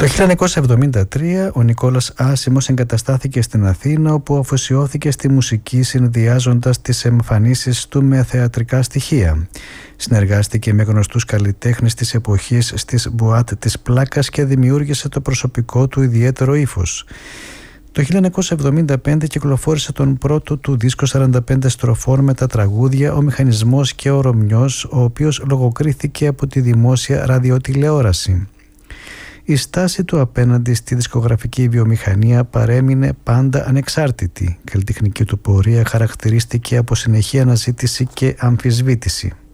Το 1973 ο Νικόλας Άσημος εγκαταστάθηκε στην Αθήνα, όπου αφοσιώθηκε στη μουσική συνδυάζοντας τις εμφανίσεις του με θεατρικά στοιχεία. Συνεργάστηκε με γνωστούς καλλιτέχνες της εποχής στις μπουάτ της Πλάκας και δημιούργησε το προσωπικό του ιδιαίτερο ύφος. Το 1975 κυκλοφόρησε τον πρώτο του δίσκο 45 στροφών με τα τραγούδια «Ο Μηχανισμός και ο Ρωμιός», ο οποίος λογοκρίθηκε από τη δημόσια ραδιοτηλεόραση. Η στάση του απέναντι στη δισκογραφική βιομηχανία παρέμεινε πάντα ανεξάρτητη. Η καλλιτεχνική του πορεία χαρακτηρίστηκε από συνεχή αναζήτηση και αμφισβήτηση.